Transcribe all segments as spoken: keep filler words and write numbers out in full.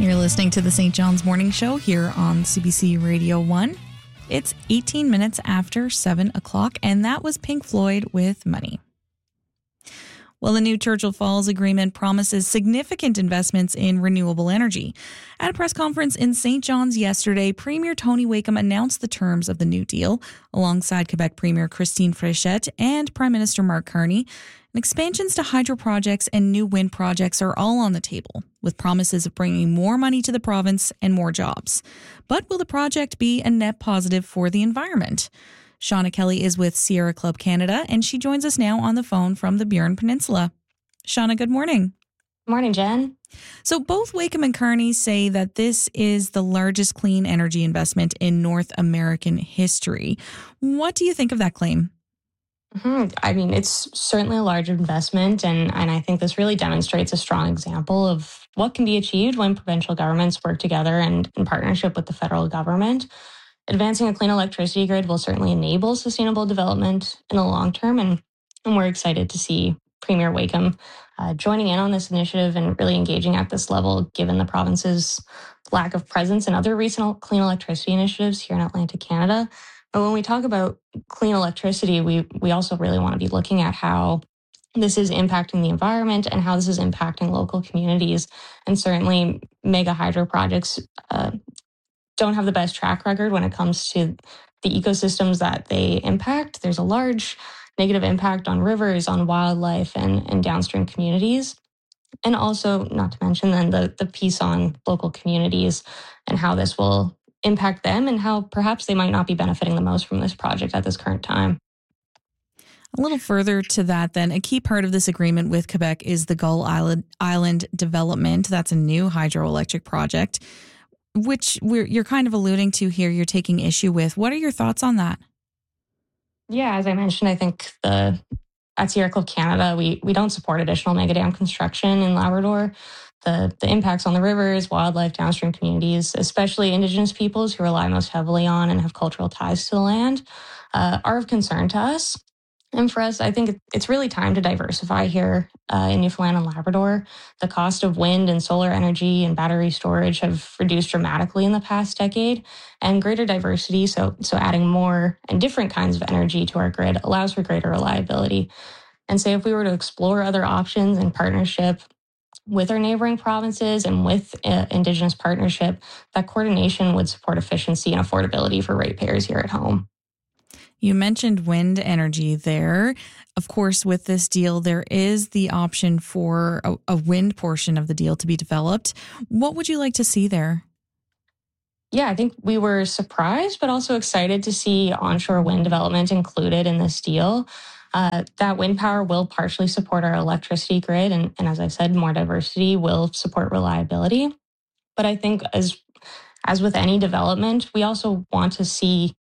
You're listening to the Saint John's Morning Show here on C B C Radio one. It's eighteen minutes after seven o'clock, and that was Pink Floyd with Money. Well, the new Churchill Falls Agreement promises significant investments in renewable energy. At a press conference in Saint John's yesterday, Premier Tony Wakeham announced the terms of the new deal alongside Quebec Premier Christine Fréchette and Prime Minister Mark Carney. And expansions to hydro projects and new wind projects are all on the table, with promises of bringing more money to the province and more jobs. But will the project be a net positive for the environment? Shauna Kelly is with Sierra Club Canada, and she joins us now on the phone from the Burin Peninsula. Shauna, good morning. Morning, Jen. So both Wakeham and Carney say that this is the largest clean energy investment in North American history. What do you think of that claim? Mm-hmm. I mean, it's certainly a large investment, and, and I think this really demonstrates a strong example of what can be achieved when provincial governments work together and in partnership with the federal government. Advancing a clean electricity grid will certainly enable sustainable development in the long term, and, and we're excited to see Premier Wakeham uh, joining in on this initiative and really engaging at this level, given the province's lack of presence in other recent clean electricity initiatives here in Atlantic Canada. But when we talk about clean electricity, we, we also really want to be looking at how this is impacting the environment and how this is impacting local communities. And certainly mega hydro projects uh, don't have the best track record when it comes to the ecosystems that they impact. There's a large negative impact on rivers, on wildlife, and, and downstream communities. And also, not to mention then the, the piece on local communities and how this will impact them and how perhaps they might not be benefiting the most from this project at this current time. A little further to that then, a key part of this agreement with Quebec is the Gull Island, Island development. That's a new hydroelectric project, which we're, you're kind of alluding to here, you're taking issue with. What are your thoughts on that? Yeah, as I mentioned, I think the at Sierra Club Canada, we, we don't support additional mega dam construction in Labrador. The, the impacts on the rivers, wildlife, downstream communities, especially Indigenous peoples who rely most heavily on and have cultural ties to the land, uh, are of concern to us. And for us, I think it's really time to diversify here uh, in Newfoundland and Labrador. The cost of wind and solar energy and battery storage have reduced dramatically in the past decade, and greater diversity, so, so adding more and different kinds of energy to our grid allows for greater reliability. And say if we were to explore other options in partnership with our neighboring provinces and with uh, Indigenous partnership, that coordination would support efficiency and affordability for ratepayers here at home. You mentioned wind energy there. Of course, with this deal, there is the option for a, a wind portion of the deal to be developed. What would you like to see there? Yeah, I think we were surprised, but also excited to see onshore wind development included in this deal. Uh, that wind power will partially support our electricity grid. And, and as I said, more diversity will support reliability. But I think as, as with any development, we also want to see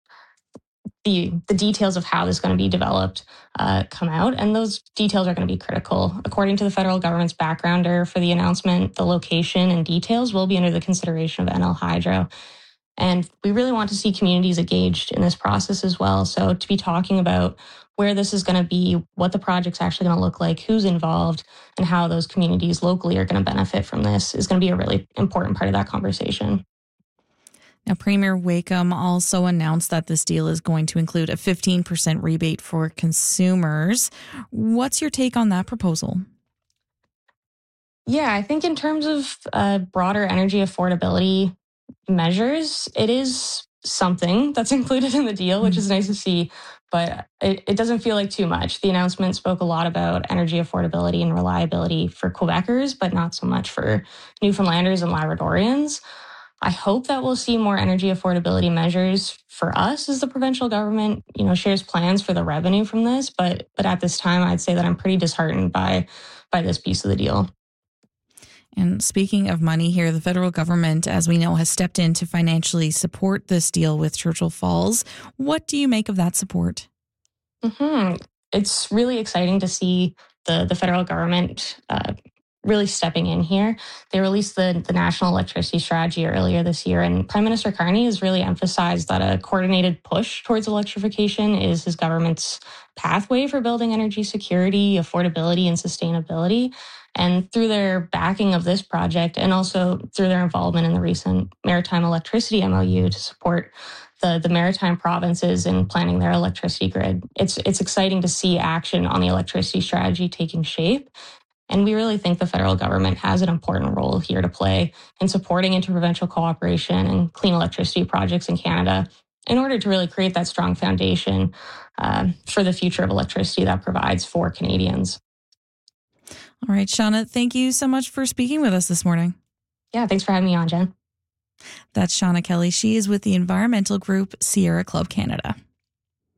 the, the details of how this is going to be developed uh, come out. And those details are going to be critical. According to the federal government's backgrounder for the announcement, the location and details will be under the consideration of N L Hydro. And we really want to see communities engaged in this process as well. So to be talking about where this is going to be, what the project's actually going to look like, who's involved, and how those communities locally are going to benefit from this is going to be a really important part of that conversation. Now, Premier Wakeham also announced that this deal is going to include a fifteen percent rebate for consumers. What's your take on that proposal? Yeah, I think in terms of uh, broader energy affordability measures, it is something that's included in the deal, which is nice to see, but it, it doesn't feel like too much. The announcement spoke a lot about energy affordability and reliability for Quebecers, but not so much for Newfoundlanders and Labradorians. I hope that we'll see more energy affordability measures for us as the provincial government, you know, shares plans for the revenue from this. But but at this time, I'd say that I'm pretty disheartened by by this piece of the deal. And speaking of money here, the federal government, as we know, has stepped in to financially support this deal with Churchill Falls. What do you make of that support? Mm-hmm. It's really exciting to see the, the federal government uh, really stepping in here. They released the, the National Electricity Strategy earlier this year, and Prime Minister Carney has really emphasized that a coordinated push towards electrification is his government's pathway for building energy security, affordability, and sustainability. And through their backing of this project, and also through their involvement in the recent Maritime Electricity M O U to support the, the maritime provinces in planning their electricity grid, it's it's exciting to see action on the electricity strategy taking shape. And we really think the federal government has an important role here to play in supporting interprovincial cooperation and clean electricity projects in Canada in order to really create that strong foundation uh, for the future of electricity that provides for Canadians. All right, Shauna, thank you so much for speaking with us this morning. Yeah, thanks for having me on, Jen. That's Shauna Kelly. She is with the environmental group Sierra Club Canada.